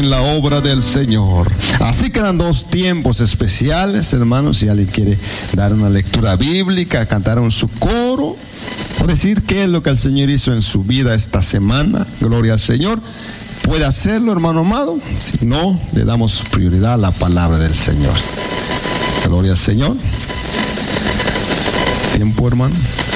en la obra del Señor. Así quedan dos tiempos especiales, hermanos. Si alguien quiere dar una lectura bíblica, cantar en su coro, o decir qué es lo que el Señor hizo en su vida esta semana, gloria al Señor, puede hacerlo, hermano amado. Si no, le damos prioridad a la palabra del Señor. Gloria al Señor. Tiempo, hermano.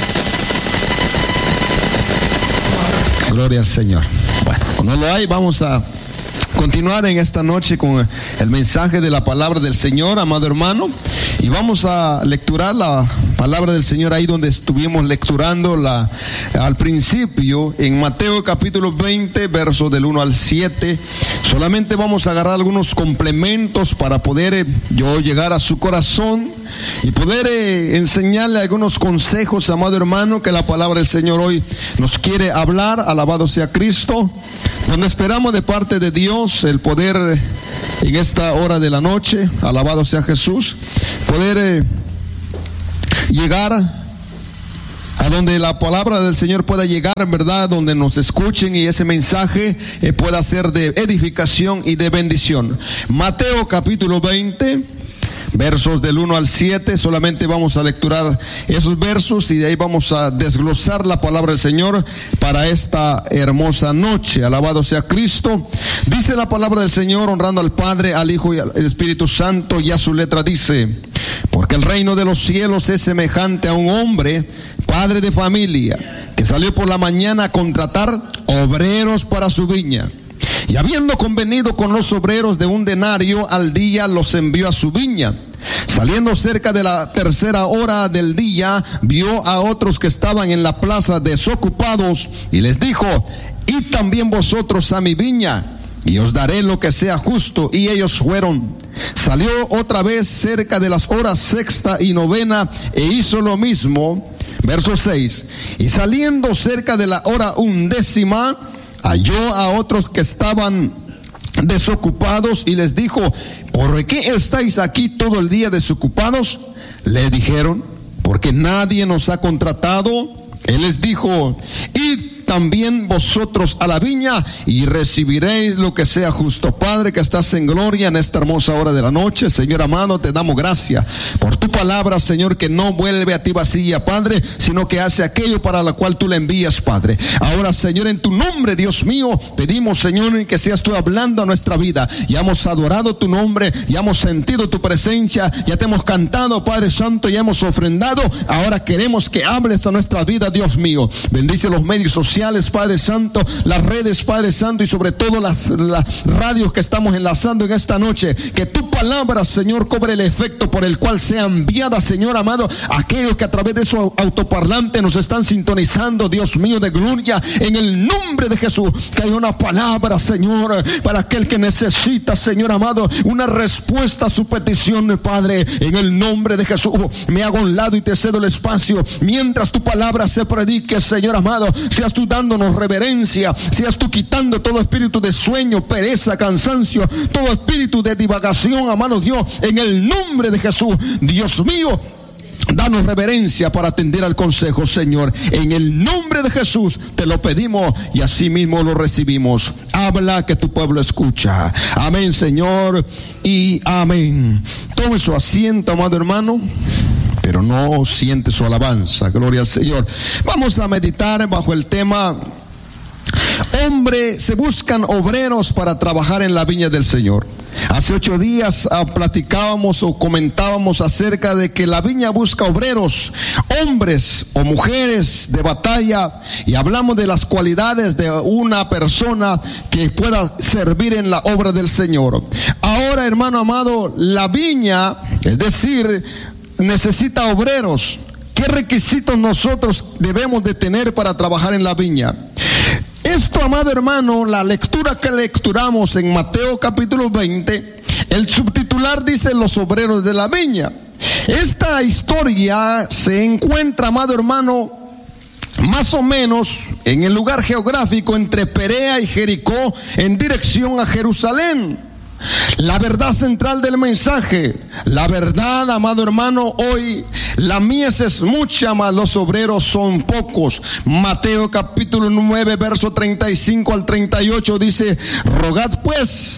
Gloria al Señor. Bueno, no lo hay, vamos a continuar en esta noche con el mensaje de la palabra del Señor, amado hermano, y vamos a lecturar la palabra del Señor ahí donde estuvimos lecturando al principio, en Mateo capítulo 20, versos del 1 al 7. Solamente vamos a agarrar algunos complementos para poder yo llegar a su corazón y poder enseñarle algunos consejos, amado hermano, que la palabra del Señor hoy nos quiere hablar. Alabado sea Cristo, donde esperamos de parte de Dios el poder en esta hora de la noche, alabado sea Jesús, poder llegar a donde la palabra del Señor pueda llegar, en verdad, donde nos escuchen y ese mensaje pueda ser de edificación y de bendición. Mateo capítulo 20, versos del 1 al 7, solamente vamos a lecturar esos versos y de ahí vamos a desglosar la palabra del Señor para esta hermosa noche. Alabado sea Cristo. Dice la palabra del Señor, honrando al Padre, al Hijo y al Espíritu Santo, y a su letra dice: porque el reino de los cielos es semejante a un hombre, padre de familia, que salió por la mañana a contratar obreros para su viña. Y habiendo convenido con los obreros de 1 denario al día, los envió a su viña. Saliendo cerca de la 3:00 hora del día, vio a otros que estaban en la plaza desocupados, y les dijo: id también vosotros a mi viña, y os daré lo que sea justo. Y ellos fueron. Salió otra vez cerca de las horas 6ª y 9ª, e hizo lo mismo. Verso 6. Y saliendo cerca de la hora 11ª, halló a otros que estaban desocupados, y les dijo: ¿por qué estáis aquí todo el día desocupados? Le dijeron: porque nadie nos ha contratado. Él les dijo: id también vosotros a la viña y recibiréis lo que sea justo. Padre, que estás en gloria en esta hermosa hora de la noche, Señor amado, te damos gracias por tu palabra, Señor, que no vuelve a ti vacía, Padre, sino que hace aquello para la cual tú le envías, Padre. Ahora, Señor, en tu nombre, Dios mío, pedimos, Señor, que seas tú hablando a nuestra vida. Ya hemos adorado tu nombre, ya hemos sentido tu presencia, ya te hemos cantado, Padre Santo, ya hemos ofrendado. Ahora queremos que hables a nuestra vida, Dios mío. Bendice los medios sociales, Padre Santo, las redes, Padre Santo, y sobre todo las radios que estamos enlazando en esta noche. Que tu palabra, Señor, cobre el efecto por el cual sea enviada, Señor amado, a aquellos que a través de su autoparlante nos están sintonizando, Dios mío de gloria, en el nombre de Jesús. Que haya una palabra, Señor, para aquel que necesita, Señor amado, una respuesta a su petición, Padre, en el nombre de Jesús. Me hago a un lado y te cedo el espacio mientras tu palabra se predique, Señor amado. Seas tú dándonos reverencia, seas tú quitando todo espíritu de sueño, pereza, cansancio, todo espíritu de divagación, amado Dios, en el nombre de Jesús. Dios mío, danos reverencia para atender al consejo, Señor. En el nombre de Jesús te lo pedimos y así mismo lo recibimos. Habla, que tu pueblo escucha. Amén, Señor, y amén. Tome su asiento, amado hermano, pero no siente su alabanza. Gloria al Señor. Vamos a meditar bajo el tema: hombre, se buscan obreros para trabajar en la viña del Señor. Hace 8 días platicábamos o comentábamos acerca de que la viña busca obreros, hombres o mujeres de batalla, y hablamos de las cualidades de una persona que pueda servir en la obra del Señor. Ahora, hermano amado, la viña, es decir, necesita obreros. ¿Qué requisitos nosotros debemos de tener para trabajar en la viña? Esto, amado hermano, la lectura que lecturamos en Mateo capítulo 20, el subtitular dice: los obreros de la viña. Esta historia se encuentra, amado hermano, más o menos en el lugar geográfico entre Perea y Jericó, en dirección a Jerusalén. La verdad central del mensaje, la verdad, amado hermano, hoy la mies es mucha, mas los obreros son pocos. Mateo capítulo 9, verso 35 al 38 dice: rogad pues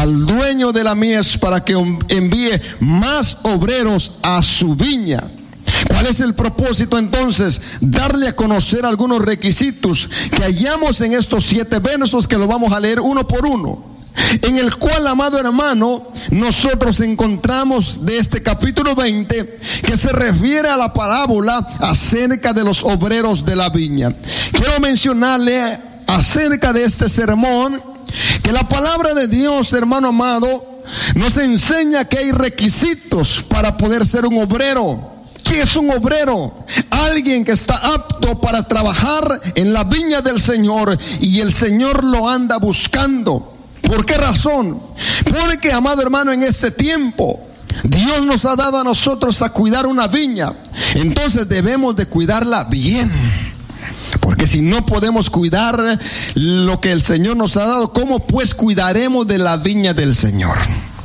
al dueño de la mies para que envíe más obreros a su viña. ¿Cuál es el propósito entonces? Darle a conocer algunos requisitos que hallamos en estos 7 versos que los vamos a leer uno por uno. En el cual, amado hermano, nosotros encontramos de este capítulo 20 que se refiere a la parábola acerca de los obreros de la viña. Quiero mencionarle acerca de este sermón que la palabra de Dios, hermano amado, nos enseña que hay requisitos para poder ser un obrero. ¿Qué es un obrero? Alguien que está apto para trabajar en la viña del Señor y el Señor lo anda buscando. ¿Por qué razón? Porque, amado hermano, en este tiempo Dios nos ha dado a nosotros a cuidar una viña. Entonces debemos de cuidarla bien. Porque si no podemos cuidar lo que el Señor nos ha dado, ¿cómo pues cuidaremos de la viña del Señor?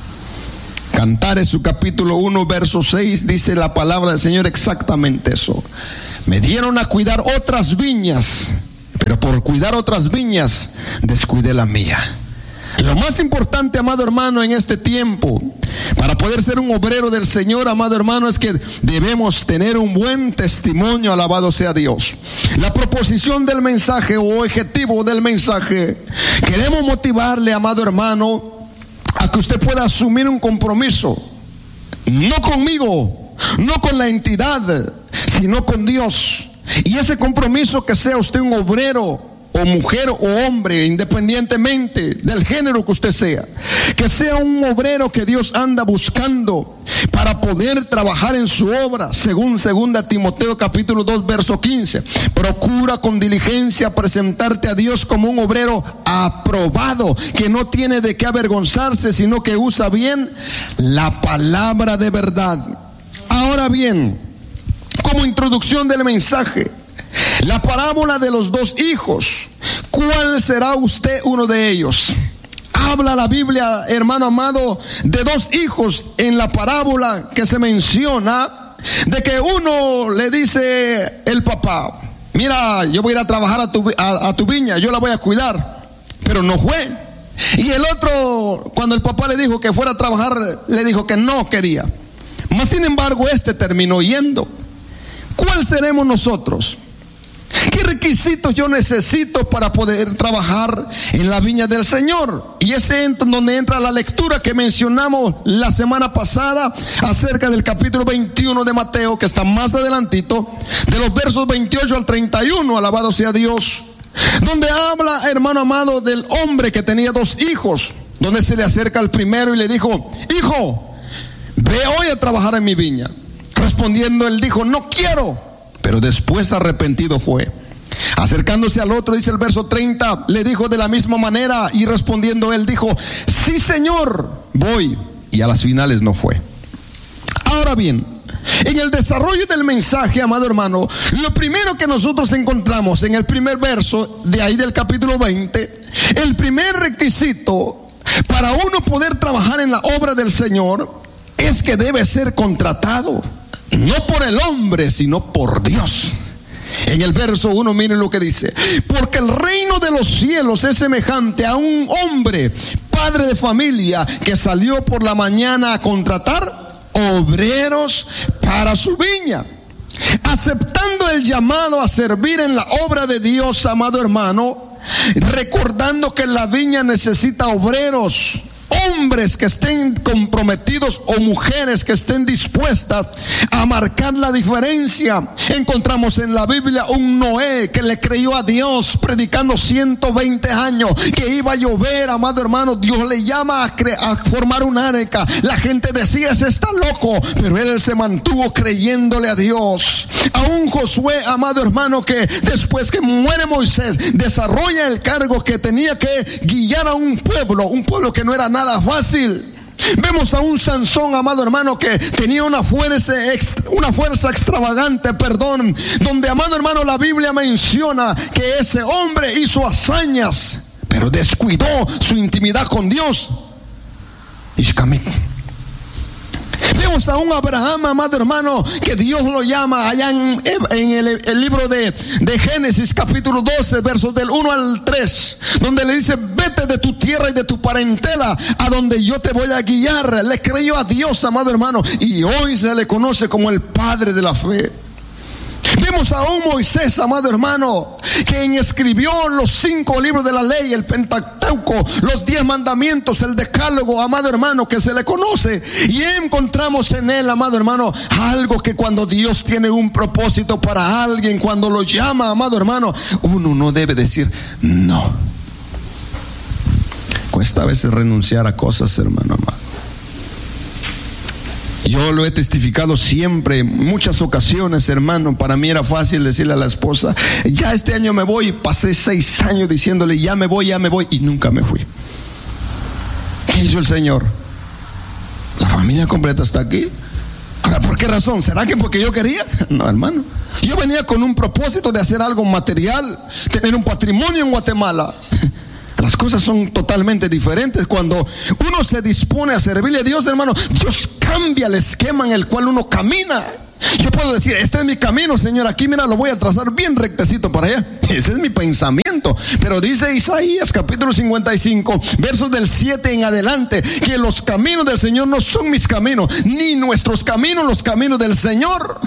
Cantares, su capítulo 1, verso 6, dice la palabra del Señor exactamente eso. Me dieron a cuidar otras viñas, pero por cuidar otras viñas descuidé la mía. Lo más importante, amado hermano, en este tiempo, para poder ser un obrero del Señor, amado hermano, es que debemos tener un buen testimonio, alabado sea Dios. La proposición del mensaje o objetivo del mensaje, queremos motivarle, amado hermano, a que usted pueda asumir un compromiso, no conmigo, no con la entidad, sino con Dios. Y ese compromiso, que sea usted un obrero o mujer o hombre, independientemente del género que usted sea, que sea un obrero que Dios anda buscando para poder trabajar en su obra, según 2 Timoteo capítulo 2 verso 15. Procura con diligencia presentarte a Dios como un obrero aprobado, que no tiene de qué avergonzarse, sino que usa bien la palabra de verdad. Ahora bien, como introducción del mensaje, la parábola de los 2 hijos. ¿Cuál será usted uno de ellos? Habla la Biblia, hermano amado, de 2 hijos en la parábola que se menciona, de que uno le dice el papá: mira, yo voy a ir a trabajar a tu viña, yo la voy a cuidar, pero no fue. Y el otro, cuando el papá le dijo que fuera a trabajar, le dijo que no quería. Mas sin embargo, este terminó yendo. ¿Cuál seremos nosotros? ¿Qué requisitos yo necesito para poder trabajar en la viña del Señor? Y es donde entra la lectura que mencionamos la semana pasada acerca del capítulo 21 de Mateo, que está más adelantito, de los versos 28 al 31, alabado sea Dios, donde habla, hermano amado, del hombre que tenía 2 hijos, donde se le acerca al primero y le dijo: hijo, ve hoy a trabajar en mi viña. Respondiendo él dijo: no quiero. Pero después arrepentido fue. Acercándose al otro, dice el verso 30, le dijo de la misma manera, y respondiendo él dijo: sí, Señor, voy. Y a las finales no fue. Ahora bien, en el desarrollo del mensaje, amado hermano, lo primero que nosotros encontramos en el primer verso de ahí del capítulo 20, el primer requisito para uno poder trabajar en la obra del Señor es que debe ser contratado. No por el hombre, sino por Dios. En el verso 1, miren lo que dice: porque el reino de los cielos es semejante a un hombre, padre de familia, que salió por la mañana a contratar obreros para su viña. Aceptando el llamado a servir en la obra de Dios, amado hermano, recordando que la viña necesita obreros, hombres que estén comprometidos o mujeres que estén dispuestas a marcar la diferencia. Encontramos en la Biblia un Noé que le creyó a Dios predicando 120 años que iba a llover, amado hermano. Dios le llama a formar un arca. La gente decía: ese está loco, pero él se mantuvo creyéndole a Dios. A un Josué, amado hermano, que después que muere Moisés, desarrolla el cargo que tenía que guiar a un pueblo que no era nada fácil. Vemos a un Sansón, amado hermano, que tenía una fuerza extravagante, donde, amado hermano, la Biblia menciona que ese hombre hizo hazañas, pero descuidó su intimidad con Dios. Vemos a un Abraham, amado hermano, que Dios lo llama allá en el libro de Génesis capítulo 12, versos del 1 al 3, donde le dice: ve vete de tu tierra y de tu parentela a donde yo te voy a guiar. Le creyó a Dios, amado hermano, y hoy se le conoce como el padre de la fe. Vemos a un Moisés, amado hermano, quien escribió los 5 libros de la ley, el Pentateuco, los 10 mandamientos, el Decálogo, amado hermano, que se le conoce. Y encontramos en él, amado hermano, algo que cuando Dios tiene un propósito para alguien, cuando lo llama, amado hermano, uno no debe decir no. Cuesta a veces renunciar a cosas, hermano amado. Yo lo he testificado siempre, en muchas ocasiones, hermano. Para mí era fácil decirle a la esposa, ya este año me voy. Pasé 6 años diciéndole, ya me voy, y nunca me fui. ¿Qué hizo el Señor? La familia completa está aquí. Ahora, ¿por qué razón? ¿Será que porque yo quería? No, hermano. Yo venía con un propósito de hacer algo material, tener un patrimonio en Guatemala. Las cosas son totalmente diferentes cuando uno se dispone a servirle a Dios, hermano. Dios cambia el esquema en el cual uno camina. Yo puedo decir, este es mi camino, Señor, aquí mira, lo voy a trazar bien rectecito para allá. Ese es mi pensamiento. Pero dice Isaías capítulo 55, versos del 7 en adelante, que los caminos del Señor no son mis caminos, ni nuestros caminos los caminos del Señor.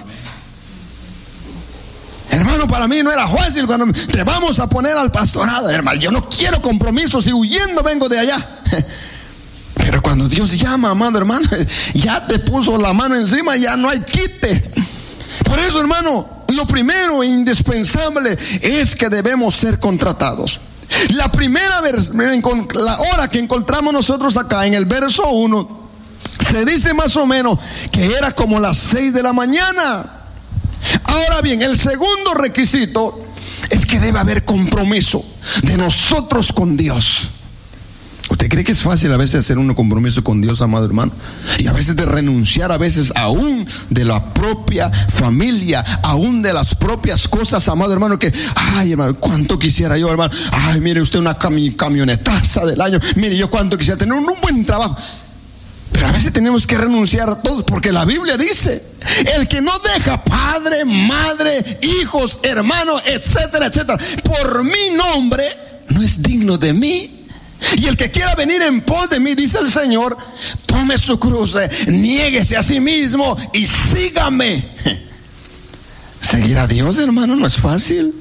Hermano, para mí no era fácil cuando te vamos a poner al pastorado. Hermano, yo no quiero compromisos y huyendo vengo de allá. Pero cuando Dios llama, amado hermano, ya te puso la mano encima, ya no hay quite. Por eso, hermano, lo primero e indispensable es que debemos ser contratados. La primera la hora que encontramos nosotros acá en el verso 1, se dice más o menos que era como las 6 de la mañana. Ahora bien, el segundo requisito es que debe haber compromiso de nosotros con Dios. ¿Usted cree que es fácil a veces hacer un compromiso con Dios, amado hermano? Y a veces de renunciar a veces aún de la propia familia, aún de las propias cosas, amado hermano, que, ay hermano, cuánto quisiera yo, hermano. Ay, mire usted una camionetaza del año. Mire, yo cuánto quisiera tener un buen trabajo. Pero a veces tenemos que renunciar a todo, porque la Biblia dice, el que no deja padre, madre, hijos, hermanos, etcétera, etcétera, por mi nombre, no es digno de mí. Y el que quiera venir en pos de mí, dice el Señor, tome su cruz, niéguese a sí mismo y sígame. Seguir a Dios, hermano, no es fácil.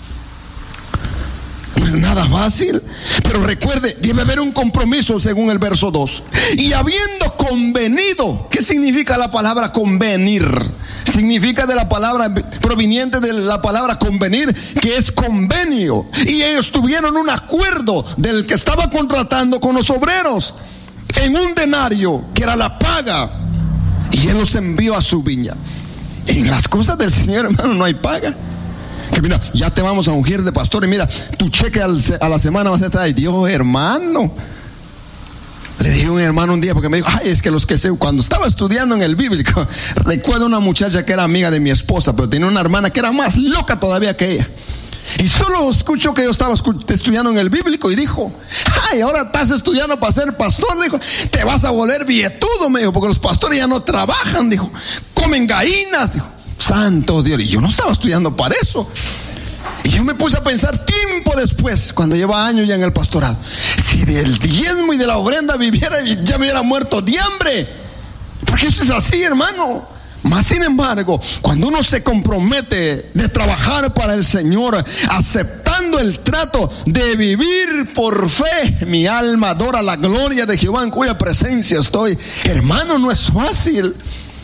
No es nada fácil. Pero recuerde, debe haber un compromiso según el verso 2. Y habiendo convenido, ¿qué significa la palabra convenir? Significa de la palabra proveniente de la palabra convenir, que es convenio. Y ellos tuvieron un acuerdo del que estaba contratando con los obreros en un denario, que era la paga, y él los envió a su viña. En las cosas del Señor, hermano, no hay paga. Que mira, ya te vamos a ungir de pastor y mira, tu cheque a la semana vas a estar ahí. Dios, hermano. Le dije a un hermano un día porque me dijo, ay, es que cuando estaba estudiando en el bíblico, recuerdo una muchacha que era amiga de mi esposa, pero tenía una hermana que era más loca todavía que ella. Y solo escuchó que yo estaba estudiando en el bíblico y dijo, ay, ahora estás estudiando para ser pastor. Dijo, te vas a volver billetudo, me dijo, porque los pastores ya no trabajan, dijo, comen gallinas, dijo. Santo Dios, y yo no estaba estudiando para eso. Y yo me puse a pensar tiempo después, cuando lleva años ya en el pastorado, si del diezmo y de la ofrenda viviera, ya me hubiera muerto de hambre. Porque eso es así, hermano. Más sin embargo, cuando uno se compromete de trabajar para el Señor, aceptando el trato de vivir por fe, mi alma adora la gloria de Jehová en cuya presencia estoy. Hermano, no es fácil.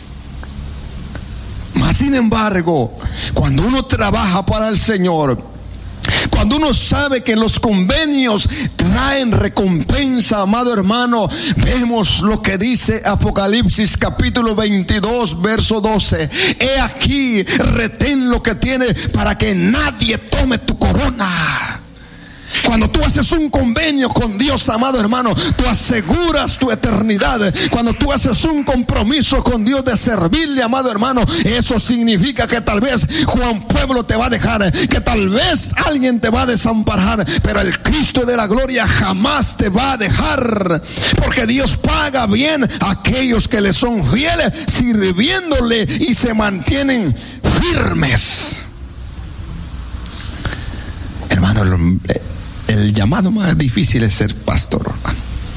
Más sin embargo, cuando uno trabaja para el Señor, cuando uno sabe que los convenios traen recompensa, amado hermano, vemos lo que dice Apocalipsis capítulo 22, verso 12. He aquí, retén lo que tiene para que nadie tome tu corona. Cuando tú haces un convenio con Dios, amado hermano, tú aseguras tu eternidad. Cuando tú haces un compromiso con Dios de servirle, amado hermano, eso significa que tal vez Juan Pueblo te va a dejar, que tal vez alguien te va a desamparar, pero el Cristo de la gloria jamás te va a dejar, porque Dios paga bien a aquellos que le son fieles, sirviéndole y se mantienen firmes. Hermano, el llamado más difícil es ser pastor, hermano.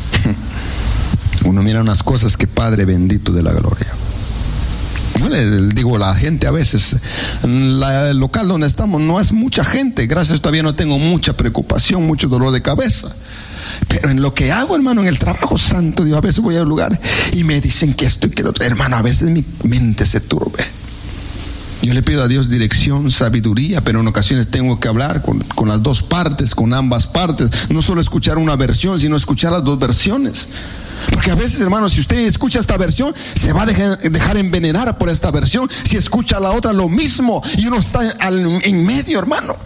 Uno mira unas cosas que Padre bendito de la gloria. Yo le digo a la gente a veces, el local donde estamos no es mucha gente, gracias, todavía no tengo mucha preocupación, mucho dolor de cabeza. Pero en lo que hago, hermano, en el trabajo, santo Dios, a veces voy a un lugar y me dicen que esto y que lo otro. Hermano, a veces mi mente se turbe. Yo le pido a Dios dirección, sabiduría, pero en ocasiones tengo que hablar con las dos partes, con ambas partes. No solo escuchar una versión, sino escuchar las dos versiones. Porque a veces, hermano, si usted escucha esta versión, se va a dejar envenenar por esta versión. Si escucha la otra, lo mismo. Y uno está en medio, hermano.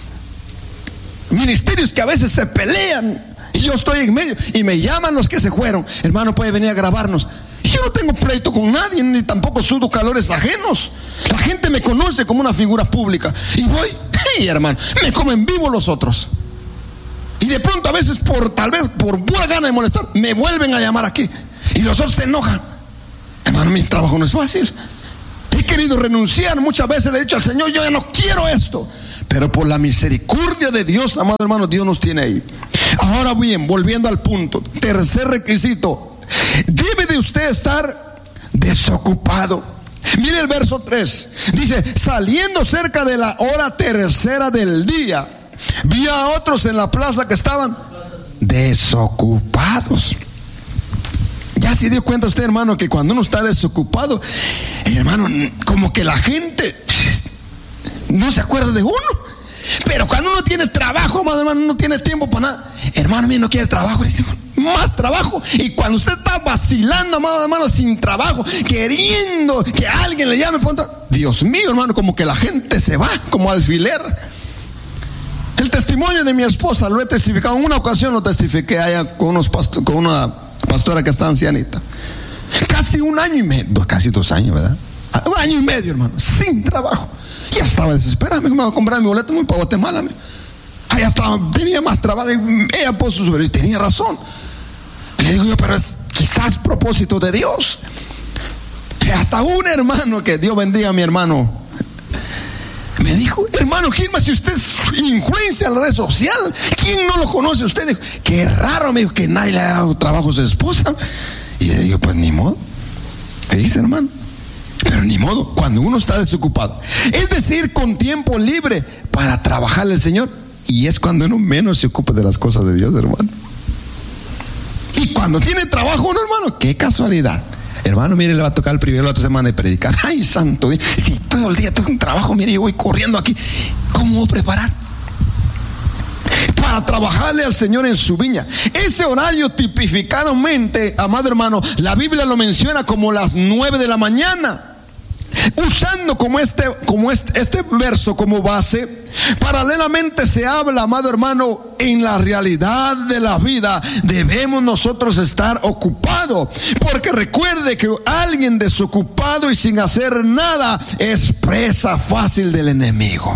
Ministerios que a veces se pelean. Y yo estoy en medio. Y me llaman los que se fueron. Hermano, puede venir a grabarnos. Y yo no tengo pleito con nadie, ni tampoco sudo calores ajenos. La gente me conoce como una figura pública. Y voy, hey, hermano, me comen vivo los otros. Y de pronto a veces tal vez por pura gana de molestar, me vuelven a llamar aquí. Y los otros se enojan. Hermano, mi trabajo no es fácil. He querido renunciar. Muchas veces le he dicho al Señor, yo ya no quiero esto. Pero por la misericordia de Dios, amado hermano, Dios nos tiene ahí. Ahora bien, volviendo al punto. Tercer requisito. Debe de usted estar desocupado. Mire el verso 3. Dice, saliendo cerca de la hora tercera del día, vi a otros en la plaza que estaban desocupados. Ya se dio cuenta usted, hermano, que cuando uno está desocupado, hermano, como que la gente no se acuerda de uno. Pero cuando uno tiene trabajo, amado hermano, no tiene tiempo para nada. Hermano mío, no quiere trabajo, le dice, más trabajo. Y cuando usted está vacilando, amado hermano, sin trabajo, queriendo que alguien le llame, Dios mío, hermano, como que la gente se va como alfiler. El testimonio de mi esposa lo he testificado. En una ocasión lo testifiqué allá con una pastora que está ancianita. Casi un año y medio, casi 2 años, ¿verdad? 1 año y medio, hermano, sin trabajo. Ya estaba desesperada. Me iba a comprar mi boleto muy para Guatemala. Allá estaba, tenía más trabajo. Ella puso su y tenía razón. Le digo yo, pero es quizás propósito de Dios. Hasta un hermano, que Dios bendiga a mi hermano, me dijo, hermano Gilma, si usted influencia en la red social, ¿quién no lo conoce? Usted dijo, qué raro, me dijo, que nadie le ha dado trabajo a su esposa. Y le digo, pues ni modo. Le dice, hermano, pero ni modo, cuando uno está desocupado, es decir, con tiempo libre para trabajarle al Señor, y es cuando uno menos se ocupa de las cosas de Dios, hermano. Y cuando tiene trabajo uno, hermano, qué casualidad. Hermano, mire, le va a tocar el privilegio la otra semana de predicar. Ay, santo, si todo el día tengo un trabajo, mire, yo voy corriendo aquí. ¿Cómo voy a preparar? Para trabajarle al Señor en su viña. Ese horario tipificadamente, amado hermano, la Biblia lo menciona como las 9 de la mañana. Usando como este verso como base, paralelamente se habla, amado hermano, en la realidad de la vida debemos nosotros estar ocupados, porque recuerde que alguien desocupado y sin hacer nada es presa fácil del enemigo.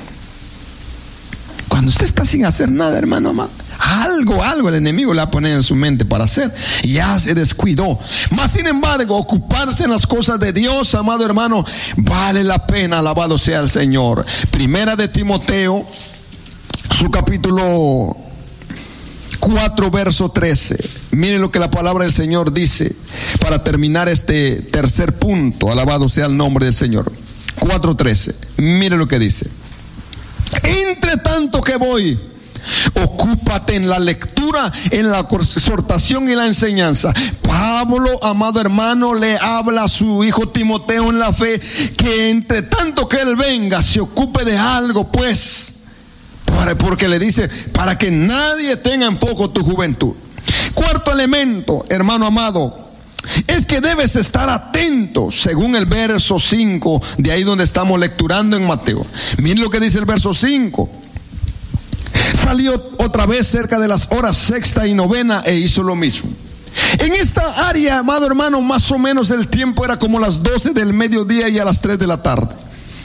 Cuando usted está sin hacer nada, hermano, amado, algo el enemigo le va a poner en su mente para hacer, y ya se descuidó. Mas sin embargo, ocuparse en las cosas de Dios, amado hermano, vale la pena. Alabado sea el Señor. Primera de Timoteo, su capítulo 4, verso 13. Miren lo que la palabra del Señor dice para terminar este tercer punto. Alabado sea el nombre del Señor. 4:13. Miren lo que dice: entre tanto que voy, ocúpate en la lectura, en la exhortación y la enseñanza. Pablo, amado hermano, le habla a su hijo Timoteo en la fe, que entre tanto que él venga, se ocupe de algo, pues, porque le dice, para que nadie tenga en poco tu juventud. Cuarto elemento, hermano amado, es que debes estar atento, según el verso 5, de ahí donde estamos lecturando en Mateo. Miren lo que dice el verso 5. Salió otra vez cerca de las horas sexta y novena e hizo lo mismo. En esta área, amado hermano, más o menos el tiempo era como las 12 del mediodía y a las 3 de la tarde.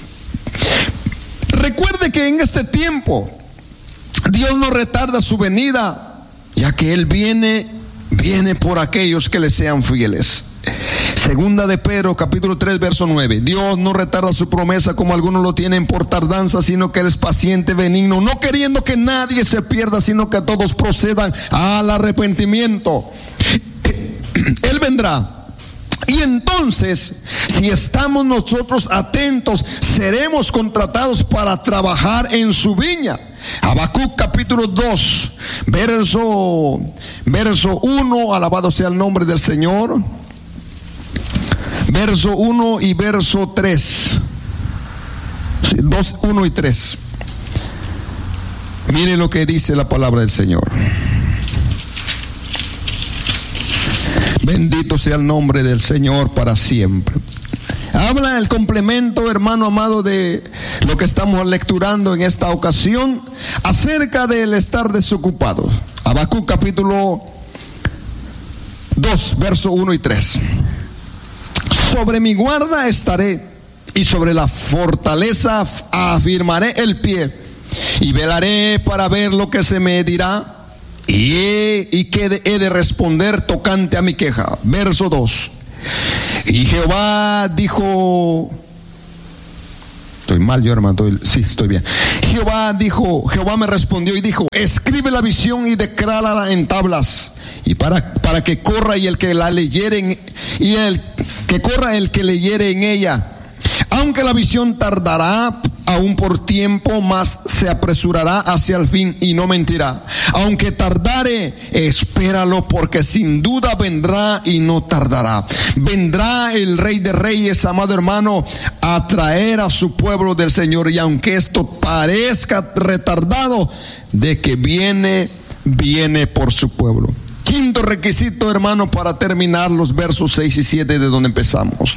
Recuerde que en este tiempo Dios no retarda su venida, ya que Él viene por aquellos que le sean fieles. Segunda de Pedro, capítulo 3, verso 9. Dios no retarda su promesa como algunos lo tienen por tardanza, sino que Él es paciente, benigno, no queriendo que nadie se pierda, sino que todos procedan al arrepentimiento. Él vendrá. Y entonces, si estamos nosotros atentos, seremos contratados para trabajar en su viña. Habacuc capítulo 2, verso 1, alabado sea el nombre del Señor. Verso 1 y verso 3. 2, 1 y 3. Mire lo que dice la palabra del Señor. Bendito sea el nombre del Señor para siempre. Habla el complemento, hermano amado, de lo que estamos lecturando en esta ocasión acerca del estar desocupado. Habacuc capítulo 2, verso 1 y 3. Sobre mi guarda estaré, y sobre la fortaleza afirmaré el pie, y velaré para ver lo que se me dirá, y que he de responder tocante a mi queja. Verso 2. Y Jehová dijo, estoy mal yo, hermano, estoy bien. Jehová me respondió y dijo: escribe la visión y declárala en tablas, y para que corra y el que la leyere y el que corra el que leyere en ella. Aunque la visión tardará aún por tiempo, mas se apresurará hacia el fin y no mentirá. Aunque tardare, espéralo, porque sin duda vendrá y no tardará. Vendrá el Rey de Reyes, amado hermano, a traer a su pueblo del Señor. Y aunque esto parezca retardado, de que viene por su pueblo. Quinto requisito, hermano, para terminar los versos 6 y 7 de donde empezamos.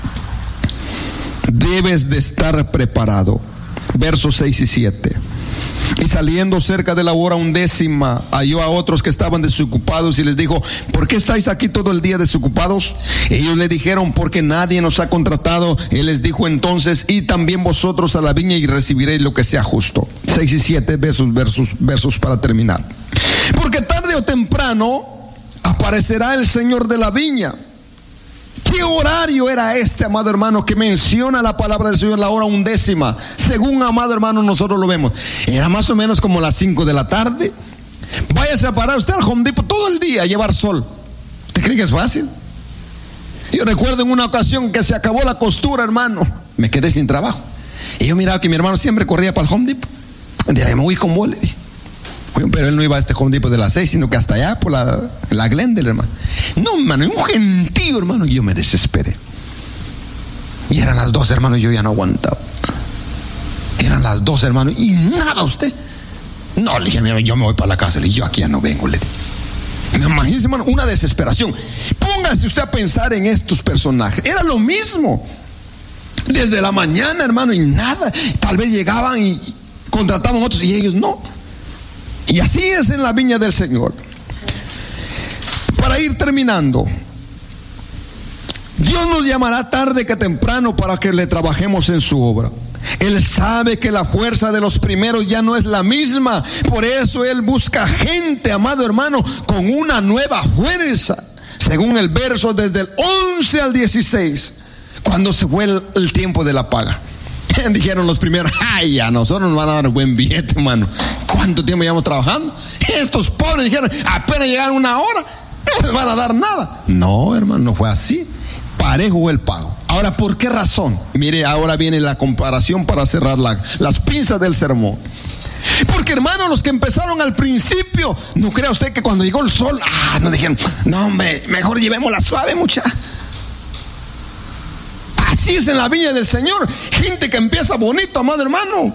Debes de estar preparado. Versos 6 y 7. Y saliendo cerca de la hora 11, halló a otros que estaban desocupados y les dijo: ¿por qué estáis aquí todo el día desocupados? Ellos le dijeron: porque nadie nos ha contratado. Él les dijo entonces: id también vosotros a la viña y recibiréis lo que sea justo. 6 y 7 versos para terminar. Porque tarde o temprano aparecerá el Señor de la viña. ¿Qué horario era este, amado hermano, que menciona la palabra del Señor, la hora 11? Según, amado hermano, nosotros lo vemos. Era más o menos como las 5 de la tarde. Váyase a parar usted al Home Depot todo el día a llevar sol. ¿Usted cree que es fácil? Yo recuerdo en una ocasión que se acabó la costura, hermano. Me quedé sin trabajo. Y yo miraba que mi hermano siempre corría para el Home Depot. De ahí me voy con vos, le dije. Pero él no iba a este Home Depot de las 6, sino que hasta allá por la Glendale, hermano. No, hermano, un gentío, hermano. Y yo me desesperé. Y eran las 2, hermano, y yo ya no aguantaba. Eran las 2, hermano, y nada usted. No, le dije: mira, yo me voy para la casa. Le dije: yo aquí ya no vengo, le dije. Me imagino, hermano, una desesperación. Póngase usted a pensar en estos personajes. Era lo mismo. Desde la mañana, hermano, y nada. Tal vez llegaban y contrataban otros y ellos no. Y así es en la viña del Señor. Para ir terminando, Dios nos llamará tarde que temprano para que le trabajemos en su obra. Él sabe que la fuerza de los primeros ya no es la misma. Por eso Él busca gente, amado hermano, con una nueva fuerza. Según el verso desde el 11 al 16, cuando se fue el tiempo de la paga. Dijeron los primeros: ay, a nosotros nos van a dar un buen billete, hermano. ¿Cuánto tiempo llevamos trabajando? Estos pobres dijeron: apenas llegaron una hora, no les van a dar nada. No, hermano, no fue así. Parejo el pago. Ahora, ¿por qué razón? Mire, ahora viene la comparación para cerrar las pinzas del sermón. Porque, hermano, los que empezaron al principio, no crea usted que cuando llegó el sol, no dijeron: no, hombre, mejor llevémosla suave, muchacha. Así es en la viña del Señor. Gente que empieza bonito, amado hermano,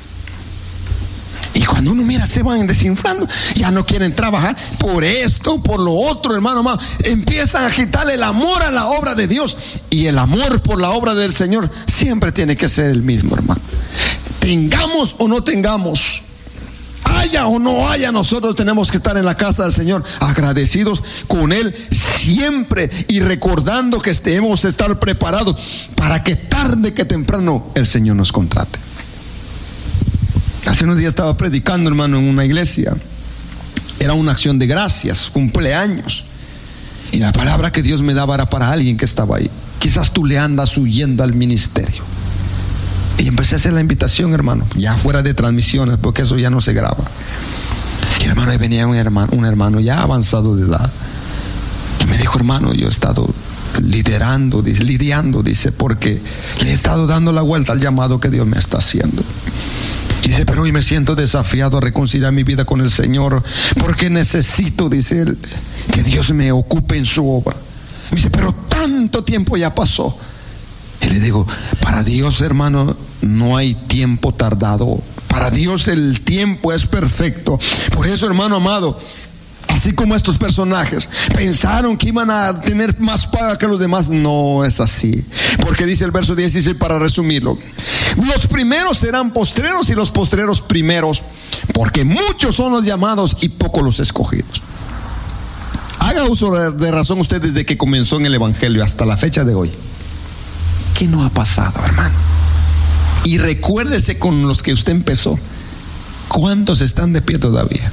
y cuando uno mira se van desinflando. Ya no quieren trabajar por esto, por lo otro, hermano, amado. Empiezan a quitarle el amor a la obra de Dios. Y el amor por la obra del Señor siempre tiene que ser el mismo, hermano. Tengamos o no tengamos, haya o no haya, nosotros tenemos que estar en la casa del Señor agradecidos con Él siempre, y recordando que debemos estar preparados para que tarde que temprano el Señor nos contrate. Hace unos días estaba predicando, hermano, en una iglesia. Era una acción de gracias, cumpleaños. Y la palabra que Dios me daba era para alguien que estaba ahí. Quizás tú le andas huyendo al ministerio. Y empecé a hacer la invitación, hermano, ya fuera de transmisiones, porque eso ya no se graba. Y hermano, ahí venía un hermano ya avanzado de edad. Y me dijo: hermano, yo he estado lidiando, dice, porque le he estado dando la vuelta al llamado que Dios me está haciendo. Y dice: pero hoy me siento desafiado a reconciliar mi vida con el Señor, porque necesito, dice él, que Dios me ocupe en su obra. Me dice: pero tanto tiempo ya pasó. Y le digo: para Dios, hermano, no hay tiempo tardado. Para Dios el tiempo es perfecto. Por eso, hermano amado, así como estos personajes pensaron que iban a tener más paga que los demás, no es así. Porque dice el verso 16, para resumirlo: los primeros serán postreros y los postreros primeros, porque muchos son los llamados y pocos los escogidos. Haga uso de razón usted desde que comenzó en el evangelio hasta la fecha de hoy. ¿Qué no ha pasado, hermano? Y recuérdese con los que usted empezó, ¿cuántos están de pie todavía?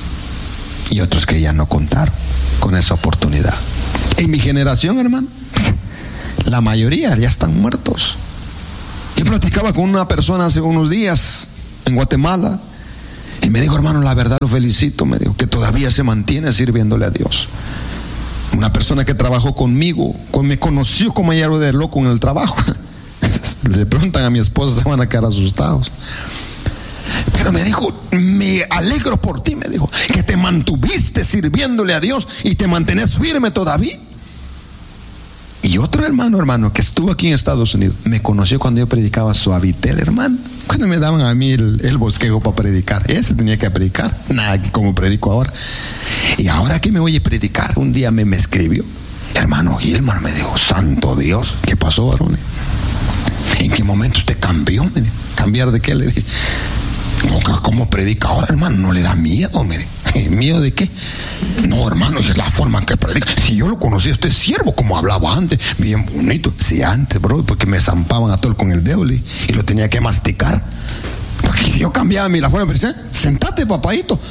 Y otros que ya no contaron con esa oportunidad. En mi generación, hermano, la mayoría ya están muertos. Yo platicaba con una persona hace unos días en Guatemala y me dijo: hermano, la verdad lo felicito, me dijo, que todavía se mantiene sirviéndole a Dios. Una persona que trabajó conmigo, me conoció como hierro de loco en el trabajo. Le preguntan a mi esposa, se van a quedar asustados. Pero me dijo: me alegro por ti, me dijo, que te mantuviste sirviéndole a Dios y te mantenés firme todavía. Y otro hermano que estuvo aquí en Estados Unidos, me conoció cuando yo predicaba Suavitel, hermano. Cuando me daban a mí el bosquejo para predicar, ese tenía que predicar, nada que como predico ahora. Y ahora que me oye predicar, un día me escribió: hermano Gilmar, me dijo, santo Dios, ¿qué pasó, varón? ¿En qué momento usted cambió? Me dijo. ¿Cambiar de qué? Le dije: ¿cómo predica ahora, hermano? ¿No le da miedo? Me dijo. ¿Miedo de qué? No, hermano, es la forma en que predica. Si yo lo conocía, usted es siervo, como hablaba antes, bien bonito. Sí, antes, bro, porque me zampaban a todo con el dedo y lo tenía que masticar. Porque si yo cambiaba la forma de predicar, sentate, papadito.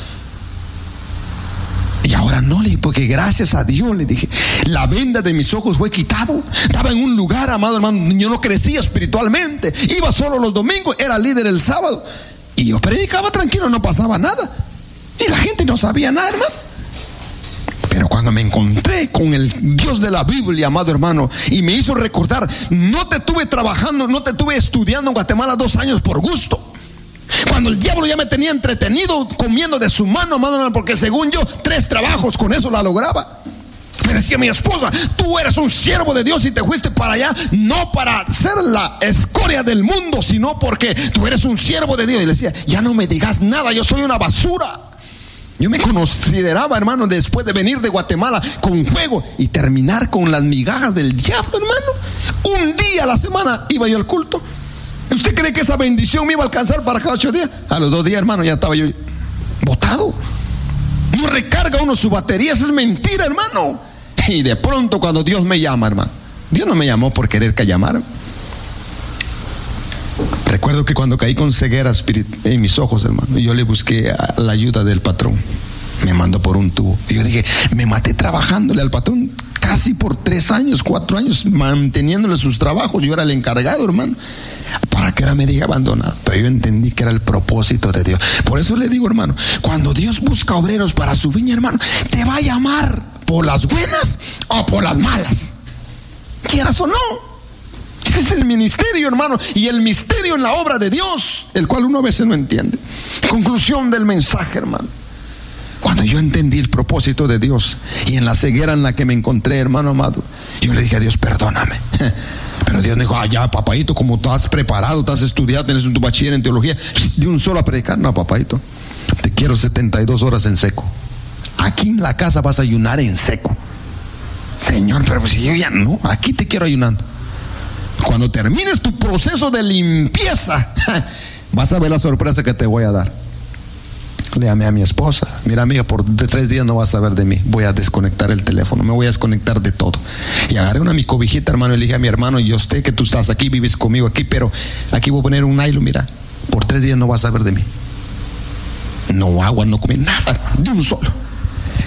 Y ahora no, le dije, porque gracias a Dios, le dije, la venda de mis ojos fue quitado. Estaba en un lugar, amado hermano, yo no crecía espiritualmente, iba solo los domingos, era líder el sábado, y yo predicaba tranquilo, no pasaba nada, y la gente no sabía nada, hermano. Pero cuando me encontré con el Dios de la Biblia, amado hermano, y me hizo recordar: no te tuve trabajando, no te tuve estudiando en Guatemala 2 años por gusto. Cuando el diablo ya me tenía entretenido comiendo de su mano, amado hermano, porque según yo 3 trabajos con eso la lograba. Me decía mi esposa: tú eres un siervo de Dios y te fuiste para allá no para ser la escoria del mundo, sino porque tú eres un siervo de Dios. Y le decía: ya no me digas nada, yo soy una basura. Yo me consideraba, hermano, después de venir de Guatemala con fuego y terminar con las migajas del diablo, hermano. Un día a la semana iba yo al culto. ¿Usted cree que esa bendición me iba a alcanzar para cada 8 días? A los 2 días, hermano, ya estaba yo botado. No recarga uno su batería, eso es mentira, hermano. Y de pronto cuando Dios me llama, hermano, Dios no me llamó por querer que llamara. Recuerdo que cuando caí con ceguera en mis ojos, hermano, yo le busqué la ayuda del patrón. Me mandó por un tubo. Y yo dije: me maté trabajándole al patrón casi por 3 años, 4 años, manteniéndole sus trabajos. Yo era el encargado, hermano, para que ahora me diga abandonado. Pero yo entendí que era el propósito de Dios. Por eso le digo, hermano, cuando Dios busca obreros para su viña, hermano, te va a llamar por las buenas o por las malas, quieras o no. Es el ministerio, hermano, y el misterio en la obra de Dios, el cual uno a veces no entiende. Conclusión del mensaje, hermano: cuando yo entendí el propósito de Dios y en la ceguera en la que me encontré, hermano amado, yo le dije a Dios: perdóname. Pero Dios me dijo: ya, papadito, como tú has preparado, tú has estudiado, tienes tu bachiller en teología, de un solo a predicar. No, papadito, te quiero 72 horas en seco. Aquí en la casa vas a ayunar en seco. Señor, pero si yo ya no, aquí te quiero ayunando. Cuando termines tu proceso de limpieza, vas a ver la sorpresa que te voy a dar. Le llamé a mi esposa: mira, amiga, por 3 días no vas a ver de mí, voy a desconectar el teléfono, me voy a desconectar de todo. Y agarré mi cobijita, hermano, y le dije a mi hermano: yo sé que tú estás aquí, vives conmigo aquí, pero aquí voy a poner un nylon, mira, por 3 días no vas a ver de mí. No agua, no comí nada, hermano, de un solo.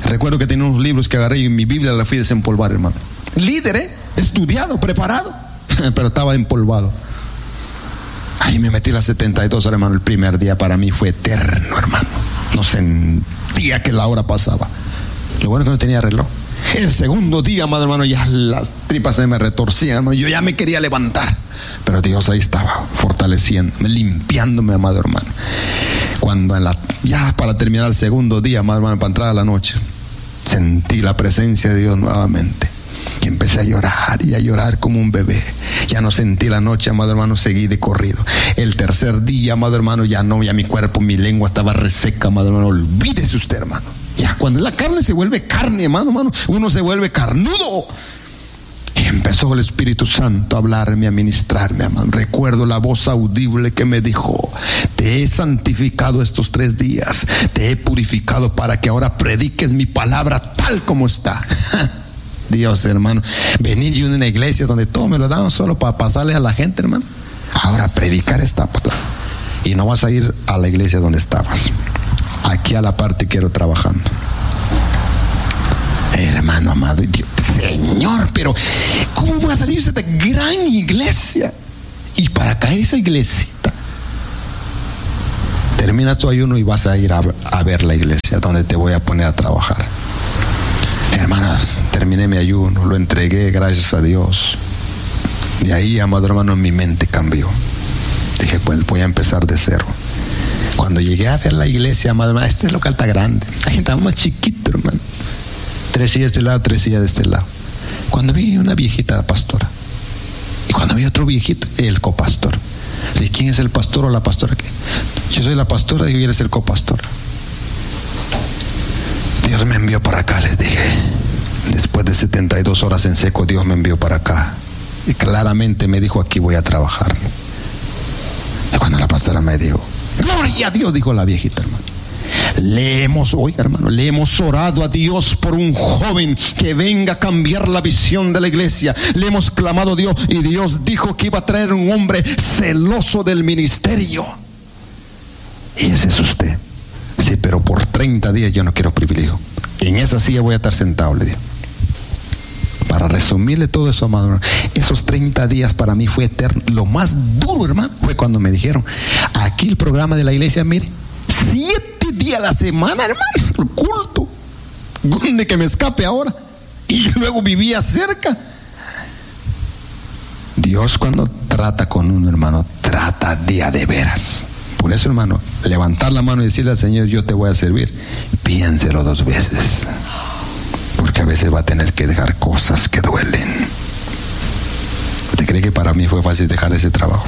Recuerdo que tenía unos libros que agarré y mi Biblia la fui a desempolvar, hermano. Líder, estudiado, preparado, pero estaba empolvado. Ahí me metí las 72 horas, hermano. El primer día para mí fue eterno, hermano. No sentía que la hora pasaba. Lo bueno es que no tenía reloj. El segundo día, amado hermano, ya las tripas se me retorcían, hermano. Yo ya me quería levantar, pero Dios ahí estaba, fortaleciéndome, limpiándome, amado hermano. Cuando ya para terminar el segundo día, amado hermano, para entrar a la noche, sentí la presencia de Dios nuevamente. Y empecé a llorar como un bebé. Ya no sentí la noche, amado hermano, seguí de corrido. El tercer día, amado hermano, ya mi cuerpo, mi lengua estaba reseca, amado hermano. Olvídese usted, hermano. Ya cuando la carne se vuelve carne, hermano, uno se vuelve carnudo. Y empezó el Espíritu Santo a hablarme, a ministrarme, hermano. Recuerdo la voz audible que me dijo: te he santificado estos 3 días, te he purificado para que ahora prediques mi palabra tal como está. Dios, hermano, venir yo de una iglesia donde todo me lo daban solo para pasarle a la gente, hermano. Ahora predicar esta palabra. Y no vas a ir a la iglesia donde estabas. Aquí a la parte quiero trabajando. Hermano amado, Dios, Señor, pero ¿cómo voy a salir de esta gran iglesia? Y para caer esa iglesita, termina tu ayuno y vas a ir a ver la iglesia donde te voy a poner a trabajar. Hermanas, terminé mi ayuno, lo entregué, gracias a Dios. De ahí, amado hermano, mi mente cambió. Dije, pues voy a empezar de cero. Cuando llegué a ver la iglesia, amado hermano, este local está grande. La gente estaba más chiquito, hermano. 3 sillas de este lado, 3 sillas de este lado. Cuando vi una viejita, la pastora. Y cuando vi otro viejito, el copastor. Le dije, ¿quién es el pastor o la pastora? Yo soy la pastora y eres el copastor. Dios me envió para acá, les dije. Después de 72 horas en seco, Dios me envió para acá. Y claramente me dijo, aquí voy a trabajar. Y cuando la pastora me dijo, gloria a Dios, dijo la viejita, hermano. Le hemos orado a Dios por un joven que venga a cambiar la visión de la iglesia. Le hemos clamado a Dios y Dios dijo que iba a traer un hombre celoso del ministerio. Y ese es usted. Sí, pero por 30 días yo no quiero privilegio. En esa silla voy a estar sentado, le digo. Para resumirle todo eso, amado, esos 30 días para mí fue eterno. Lo más duro, hermano, fue cuando me dijeron, aquí el programa de la iglesia, mire, 7 días a la semana, hermano, el culto. ¿Dónde que me escape ahora? Y luego vivía cerca. Dios cuando trata con uno, hermano, trata de veras. Por eso, hermano, levantar la mano y decirle al Señor, yo te voy a servir, piénselo 2 veces. Porque a veces va a tener que dejar cosas que duelen. ¿Usted cree que para mí fue fácil dejar ese trabajo?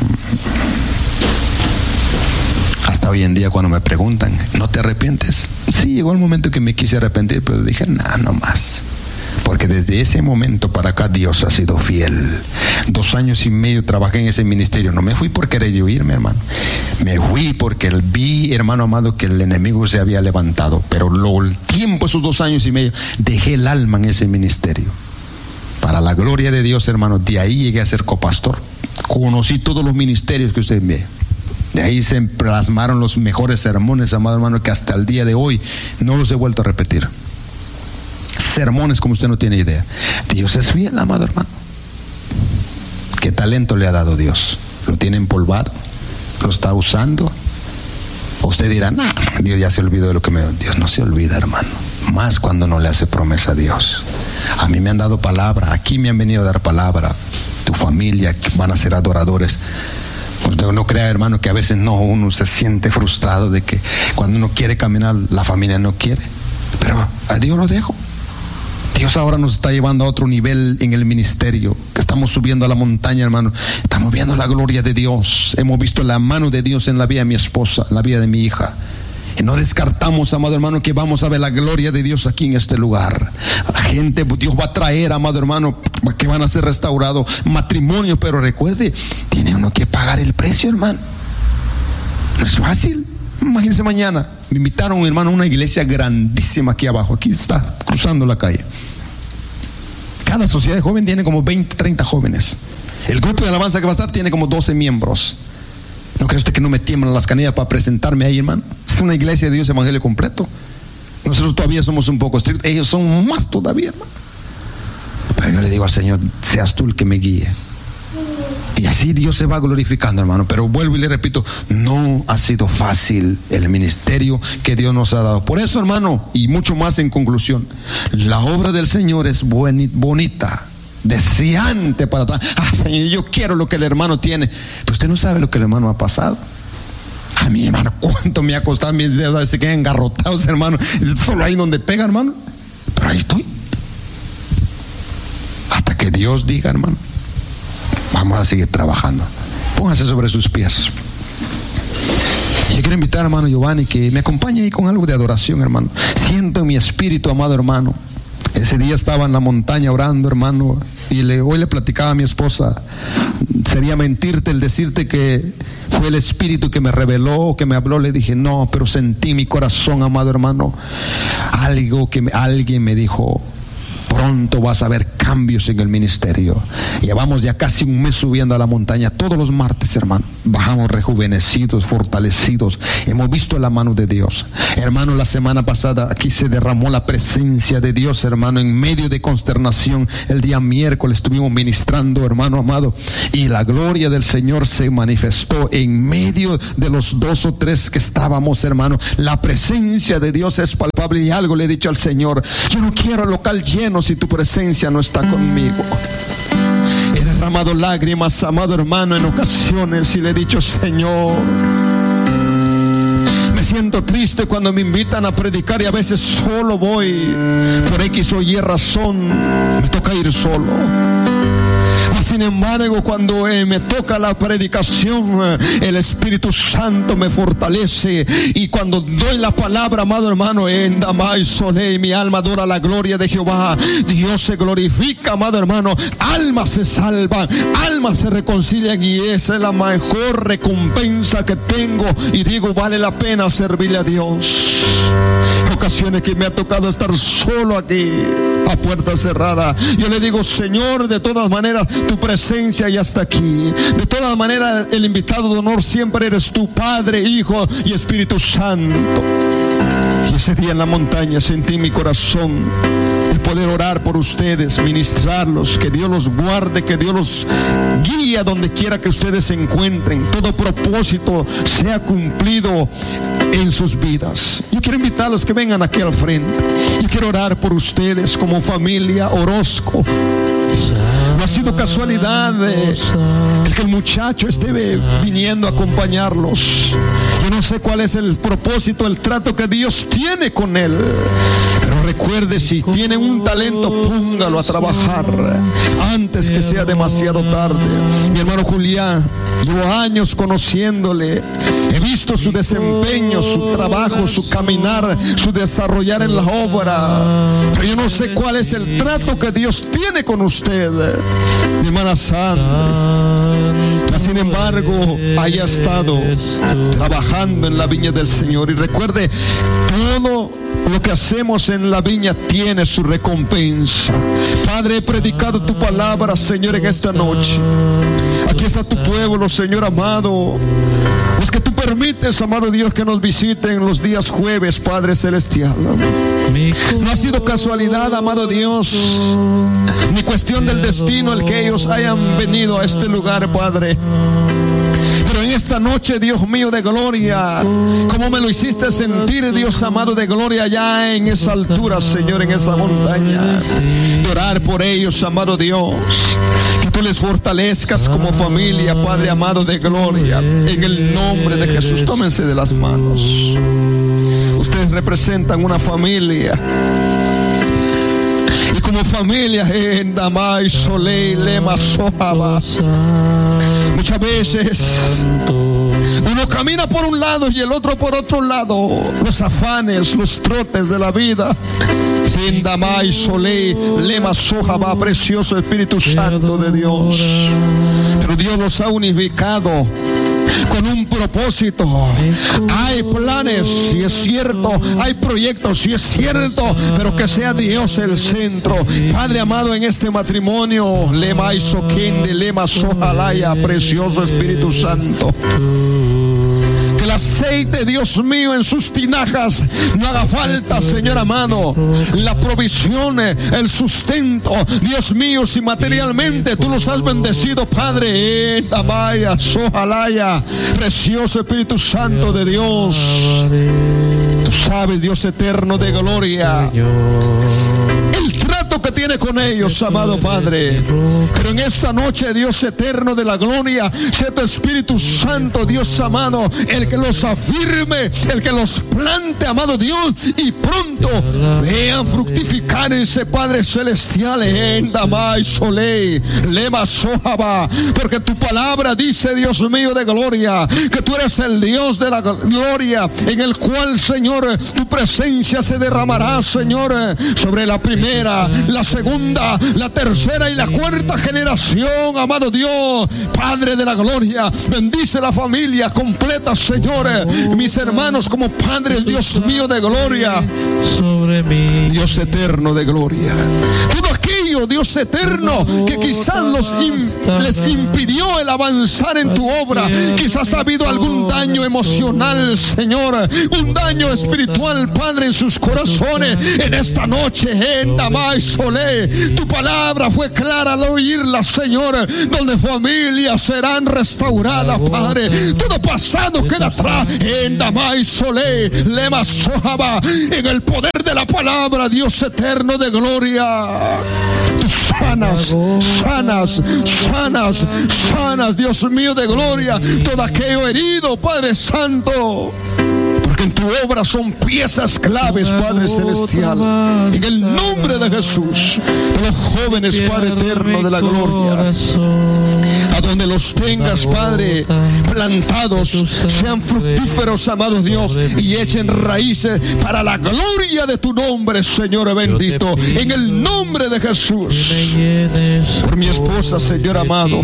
Hasta hoy en día cuando me preguntan, ¿no te arrepientes? Sí, llegó el momento que me quise arrepentir, pero dije, no más. Porque desde ese momento para acá Dios ha sido fiel. 2 años y medio trabajé en ese ministerio. No me fui por querer yo irme, hermano. Me fui porque vi, hermano amado, que el enemigo se había levantado. Pero el tiempo, esos 2 años y medio, dejé el alma en ese ministerio. Para la gloria de Dios, hermano, de ahí llegué a ser copastor. Conocí todos los ministerios que usted ve. De ahí se plasmaron los mejores sermones, amado hermano, que hasta el día de hoy no los he vuelto a repetir. Sermones como usted no tiene idea. Dios es fiel, amado hermano. ¿Qué talento le ha dado Dios? ¿Lo tiene empolvado? ¿Lo está usando? O usted dirá, Dios ya se olvidó de lo que me dio. Dios no se olvida, hermano. Más cuando no le hace promesa a Dios. A mí me han dado palabra. Aquí me han venido a dar palabra. Tu familia van a ser adoradores. Porque no crea, hermano, que a veces uno se siente frustrado de que cuando uno quiere caminar, la familia no quiere. Pero a Dios lo dejo. Dios ahora nos está llevando a otro nivel en el ministerio. Que estamos subiendo a la montaña, hermano. Estamos viendo la gloria de Dios. Hemos visto la mano de Dios en la vida de mi esposa, en la vida de mi hija. Y no descartamos, amado hermano, que vamos a ver la gloria de Dios aquí en este lugar. La gente, Dios va a traer, amado hermano, que van a ser restaurados matrimonios. Pero recuerde, tiene uno que pagar el precio, hermano. No es fácil. Imagínense mañana. Me invitaron, hermano, a una iglesia grandísima aquí abajo. Aquí está, cruzando la calle. Cada sociedad de joven tiene como 20, 30 jóvenes. El grupo de alabanza que va a estar tiene como 12 miembros. ¿No cree usted que no me tiemblan las canillas para presentarme ahí, hermano? Es una iglesia de Dios evangelio completo. Nosotros todavía somos un poco estrictos, ellos son más todavía, hermano. Pero yo le digo al Señor, seas tú el que me guíe. Y así Dios se va glorificando, hermano. Pero vuelvo y le repito, no ha sido fácil el ministerio que Dios nos ha dado. Por eso, hermano, y mucho más en conclusión, la obra del Señor es bonita, deseante para atrás. Señor, yo quiero lo que el hermano tiene. Pero usted no sabe lo que el hermano ha pasado. A mí, hermano, cuánto me ha costado, mis dedos a veces se quedan engarrotados, hermano. Solo ahí donde pega, hermano. Pero ahí estoy. Hasta que Dios diga, hermano, vamos a seguir trabajando. Póngase sobre sus pies. Yo quiero invitar, hermano Giovanni, que me acompañe ahí con algo de adoración, hermano. Siento en mi espíritu, amado hermano. Ese día estaba en la montaña orando, hermano, y hoy le platicaba a mi esposa. Sería mentirte el decirte que fue el Espíritu que me reveló, que me habló. Le dije, no, pero sentí en mi corazón, amado hermano, algo que alguien me dijo: pronto vas a ver cambios en el ministerio. Llevamos ya casi un mes subiendo a la montaña todos los martes, hermano. Bajamos rejuvenecidos, fortalecidos. Hemos visto la mano de Dios, hermano. La semana pasada aquí se derramó la presencia de Dios, hermano, en medio de consternación. El día miércoles estuvimos ministrando, hermano amado, y la gloria del Señor se manifestó en medio de los 2 o 3 que estábamos, hermano. La presencia de Dios es palpable. Y algo le he dicho al Señor: yo no quiero local lleno si tu presencia no está conmigo. He derramado lágrimas, amado hermano, en ocasiones, y le he dicho: Señor, me siento triste cuando me invitan a predicar y a veces solo voy por X o Y razón, me toca ir solo. Sin embargo, cuando me toca la predicación, el Espíritu Santo me fortalece. Y cuando doy la palabra, amado hermano, en Damay Solé, mi alma adora la gloria de Jehová. Dios se glorifica, amado hermano. Almas se salvan, almas se reconcilian, y esa es la mejor recompensa que tengo. Y digo, vale la pena servirle a Dios. Ocasiones que me ha tocado estar solo aquí, a puerta cerrada, yo le digo: Señor, de todas maneras tu presencia ya está aquí. De todas maneras, el invitado de honor siempre eres tú, Padre, Hijo y Espíritu Santo. Y ese día en la montaña sentí en mi corazón el poder orar por ustedes, ministrarlos, que Dios los guarde, que Dios los guíe a donde quiera que ustedes se encuentren. Todo propósito sea cumplido en sus vidas. Yo quiero invitarlos que vengan aquí al frente. Yo quiero orar por ustedes como familia Orozco. No ha sido casualidad el que el muchacho esté viniendo a acompañarlos. Yo no sé cuál es el propósito, el trato que Dios tiene con él. Pero recuerde, si tienen un talento, póngalo a trabajar antes que sea demasiado tarde. Mi hermano Julián, llevo años conociéndole. He visto su desempeño, su trabajo, su caminar, su desarrollar en la obra. Pero yo no sé cuál es el trato que Dios tiene con usted, mi hermana Sandra. Sin embargo, haya estado trabajando en la viña del Señor. Y recuerde, todo lo que hacemos en la viña tiene su recompensa. Padre, he predicado tu palabra, Señor, en esta noche. Aquí está tu pueblo, Señor amado. Los que tú permites, amado Dios, que nos visiten los días jueves, Padre Celestial. No ha sido casualidad, amado Dios, ni cuestión del destino el que ellos hayan venido a este lugar, Padre. Pero en esta noche, Dios mío de gloria, como me lo hiciste sentir, Dios amado de gloria, allá en esa altura, Señor, en esa montaña, de orar por ellos, amado Dios, que tú les fortalezcas como familia, Padre amado de gloria, en el nombre de Jesús. Tómense de las manos. Ustedes representan una familia. Y como familia, en Damay Solé Lema Sohaba, muchas veces uno camina por un lado y el otro por otro lado. Los afanes, los trotes de la vida. En Damay Solé Lema Sohaba, precioso Espíritu Santo de Dios. Pero Dios los ha unificado con un propósito. Hay planes, si es cierto, hay proyectos, si es cierto, pero que sea Dios el centro. Padre amado, en este matrimonio, Lema Isokende, Lema Sohalaya, precioso Espíritu Santo, que el aceite aceite, Dios mío, en sus tinajas. No haga falta, Señor amado, la provisión, el sustento. Dios mío, si materialmente tú los has bendecido, Padre, Tabaya, Sojalaya, precioso Espíritu Santo de Dios. Tú sabes, Dios eterno de gloria, el trato que tiene con ellos, amado Padre. Pero en esta noche, Dios eterno de la gloria, sea tu Espíritu Santo, Dios amado, el que los afirme, el que los plante, amado Dios, y pronto vean fructificar ese Padre celestial en Damai Solei, Lema Sohaba, porque tu palabra dice, Dios mío de gloria, que tú eres el Dios de la gloria, en el cual, Señor, tu presencia se derramará, Señor, sobre la primera, la segunda, la tercera y la cuarta generación, amado Dios, Padre de la gloria. Bendice la familia completa, Señor, mis hermanos como padres, Dios mío de gloria, Dios eterno de gloria. Todo aquello, Dios eterno, que quizás les impidió el avanzar en tu obra. Quizás ha habido algún daño emocional, Señor, un daño espiritual, Padre, en sus corazones. En esta noche, en Damai Solé, tu palabra fue clara al oírla, Señor, donde familias serán restauradas, Padre. Todo pasado queda atrás, en Damai Solé, Lema Sohaba, en el poder de la palabra, Dios eterno de gloria. Tú sanas, Dios mío de gloria, todo aquello herido, Padre Santo, porque en tu obra son piezas claves, Padre celestial. En el nombre de Jesús, los jóvenes, Padre eterno de la gloria, a donde los tengas, Padre, plantados, sean fructíferos, amado Dios, y echen raíces para la gloria de tu nombre, Señor bendito, en el nombre de Jesús. Por mi esposa, Señor amado,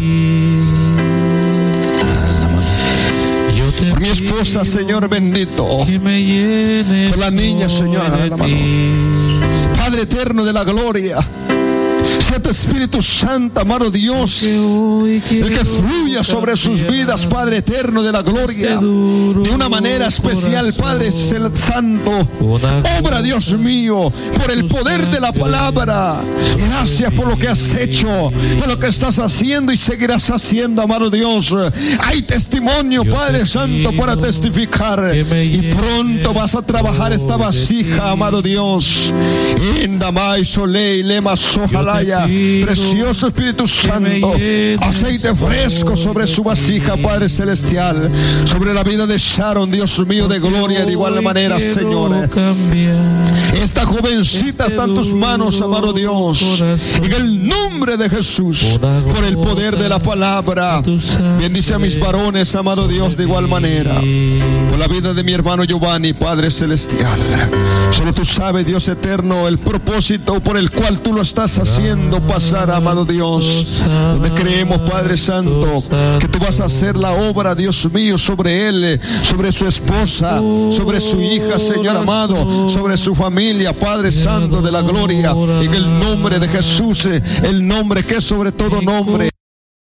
por mi esposa, Señor bendito, por la niña, Señor, agarra la mano. Padre eterno de la gloria, sea tu Espíritu Santo, amado Dios, el que fluya sobre sus vidas, Padre eterno de la gloria, de una manera especial, Padre Santo. Obra, Dios mío, por el poder de la palabra. Gracias por lo que has hecho, por lo que estás haciendo y seguirás haciendo, amado Dios. Hay testimonio, Padre Santo, para testificar, y pronto vas a trabajar esta vasija, amado Dios. En Damai Solei, Lema Sohalaya, precioso Espíritu Santo, aceite fresco sobre su vasija, Padre celestial, sobre la vida de Sharon, Dios mío de gloria. De igual manera, Señor, esta jovencita está en tus manos, amado Dios, en el nombre de Jesús, por el poder de la palabra. Bendice a mis varones, amado Dios, de igual manera, por la vida de mi hermano Giovanni, Padre celestial. Solo tú sabes, Dios eterno, el propósito por el cual tú lo estás haciendo pasar, amado Dios, donde creemos, Padre Santo, que tú vas a hacer la obra, Dios mío, sobre él, sobre su esposa, sobre su hija, Señor amado, sobre su familia, Padre Santo de la gloria, en el nombre de Jesús, el nombre que es sobre todo nombre.